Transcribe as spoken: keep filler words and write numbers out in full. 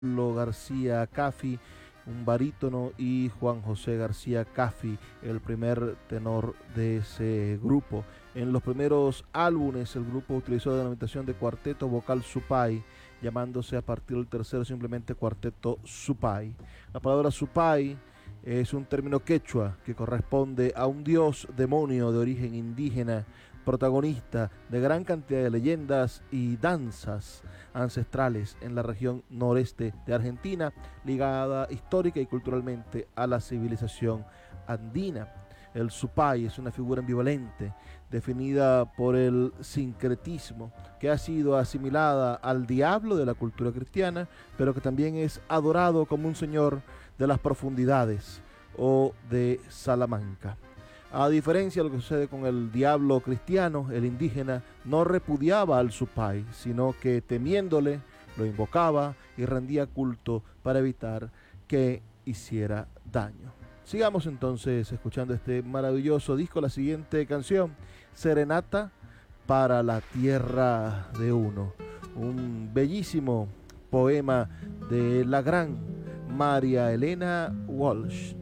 Pablo García Caffi, un barítono, y Juan José García Caffi, el primer tenor de ese grupo. En los primeros álbumes el grupo utilizó la denominación de Cuarteto Vocal Supay, llamándose a partir del tercero simplemente Cuarteto Supay. La palabra Supay es un término quechua que corresponde a un dios demonio de origen indígena, protagonista de gran cantidad de leyendas y danzas ancestrales en la región noreste de Argentina, ligada histórica y culturalmente a la civilización andina. El Supay es una figura ambivalente, definida por el sincretismo, que ha sido asimilada al diablo de la cultura cristiana, pero que también es adorado como un señor de las profundidades o de Salamanca. A diferencia de lo que sucede con el diablo cristiano, el indígena no repudiaba al Supay, sino que temiéndole lo invocaba y rendía culto para evitar que hiciera daño. Sigamos entonces escuchando este maravilloso disco. La siguiente canción, Serenata para la Tierra de Uno, un bellísimo poema de la gran María Elena Walsh.